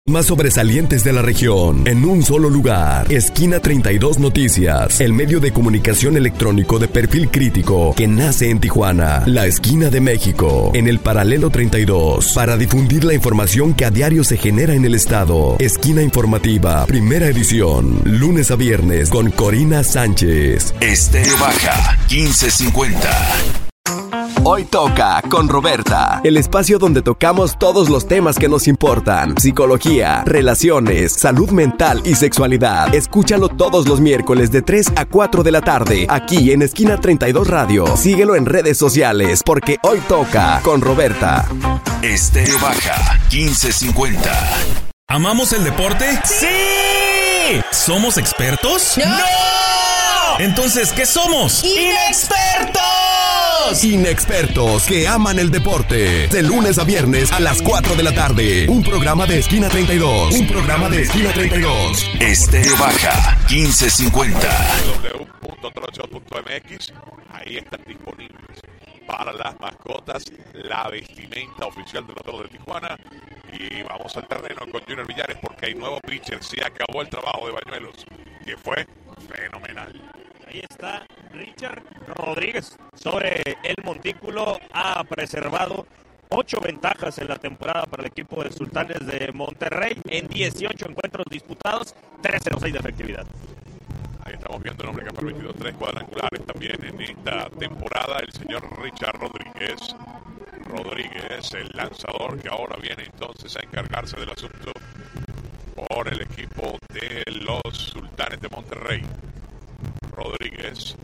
Más sobresalientes de la región, en un solo lugar. Esquina 32 Noticias, el medio de comunicación electrónico de perfil crítico que nace en Tijuana, la esquina de México, en el paralelo 32, para difundir la información que a diario se genera en el estado. Esquina informativa, primera edición, lunes a viernes, con Corina Sánchez. Estéreo Baja, 1550. Hoy toca con Roberta, el espacio donde tocamos todos los temas que nos importan: psicología, relaciones, salud mental y sexualidad. Escúchalo todos los miércoles de 3 a 4 de la tarde, aquí en Esquina 32 Radio. Síguelo en redes sociales, porque hoy toca con Roberta. Estéreo Baja, 1550. ¿Amamos el deporte? ¡Sí! ¿Somos expertos? ¡No! Entonces, ¿qué somos? ¡Inexpertos! Inexpertos que aman el deporte. De lunes a viernes a las 4 de la tarde. Un programa de Esquina 32. Un programa de Esquina 32. Estéreo Baja, 1550. www.trochot.mx. Ahí están disponibles para las mascotas la vestimenta oficial de los Toros de Tijuana. Y vamos al terreno con Junior Villares, porque hay nuevo pitcher. Se acabó el trabajo de Bañuelos, que fue fenomenal. Ahí está Richard Rodríguez sobre el montículo. Ha preservado 8 ventajas en la temporada para el equipo de Sultanes de Monterrey en 18 encuentros disputados, 3.06 de efectividad. Ahí estamos viendo el hombre que ha permitido 3 cuadrangulares también en esta temporada, el señor Richard Rodríguez. Rodríguez, el lanzador que ahora viene entonces a encargarse del asunto por el equipo de los Sultanes de Monterrey. Rodríguez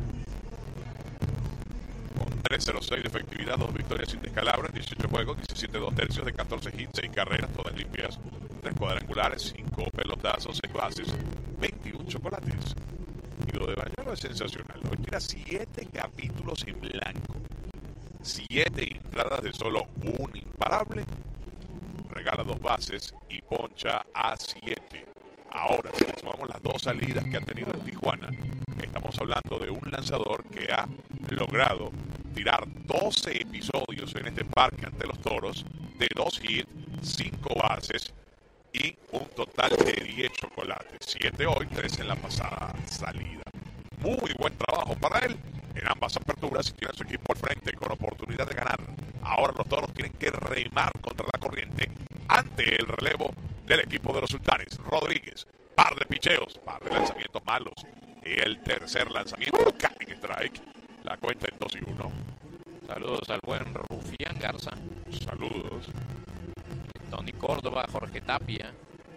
con 3.06 de efectividad, 2 victorias sin descalabro en 18 juegos, 17 2/3 de 14 hits, 6 carreras, todas limpias, 3 cuadrangulares, 5 pelotazos, 6 bases, 21 chocolates. Y lo de Bañuelos es sensacional. Hoy tira 7 capítulos en blanco, 7 entradas de solo un imparable, regala 2 bases y poncha a 7. Ahora, si le sumamos las 2 salidas que ha tenido en Tijuana, estamos hablando de un lanzador que ha logrado tirar 12 episodios en este parque ante los Toros, de 2 hits, 5 bases y un total de 10 chocolates. 7 hoy, 3 en la pasada salida. Muy buen trabajo para él en ambas aperturas, y tiene a su equipo al frente con oportunidad de ganar. Ahora los Toros tienen que remar contra la corriente ante el relevo del equipo de los Sultanes. Rodríguez, par de picheos, par de lanzamientos malos. Y el tercer lanzamiento, en strike. La cuenta en 2-1. Saludos al buen Rufián Garza. Saludos. Tony Córdoba, Jorge Tapia.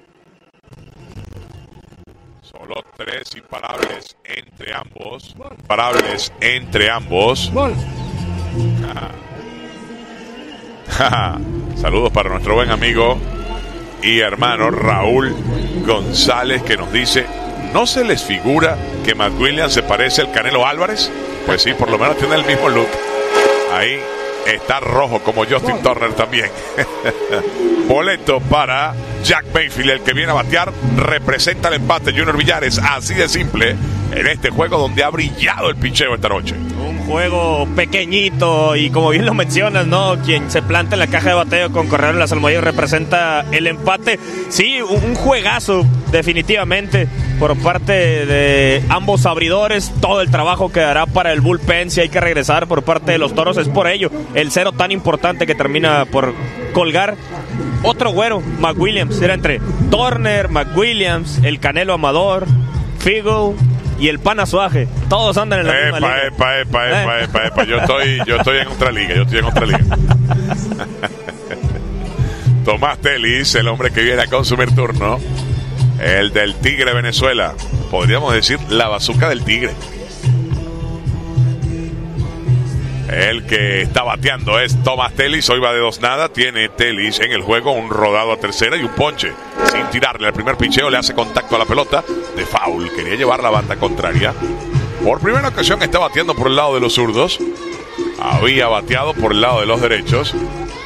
Solo 3 imparables entre ambos. Imparables entre ambos. Saludos para nuestro buen amigo y hermano Raúl González, que nos dice: ¿no se les figura que McWilliams se parece al Canelo Álvarez? Pues sí, por lo menos tiene el mismo look. Ahí está rojo como Justin Turner también. Boleto para Jack Mayfield, el que viene a batear, representa el empate. Junior Villares, así de simple, en este juego donde ha brillado el picheo esta noche. Un juego pequeñito y, como bien lo mencionas, ¿no? Quien se planta en la caja de bateo con corredor en las almohadillas representa el empate. Sí, un juegazo definitivamente por parte de ambos abridores. Todo el trabajo quedará para el bullpen si hay que regresar por parte de los Toros. Es por ello el cero tan importante que termina por colgar. Otro güero, McWilliams. Era entre Turner, McWilliams, el Canelo Amador, Figo y el Pana Suaje. Todos andan en la misma liga. Epa. Yo estoy en otra liga. Tomás Telis, el hombre que viene a consumir turno. El del Tigre Venezuela. Podríamos decir la bazuca del Tigre. El que está bateando es Tomás Telis. Hoy va de 2-0. Tiene Telis en el juego un rodado a tercera y un ponche. Sin tirarle al primer picheo, le hace contacto a la pelota de foul. Quería llevar la banda contraria. Por primera ocasión está bateando por el lado de los zurdos. Había bateado por el lado de los derechos.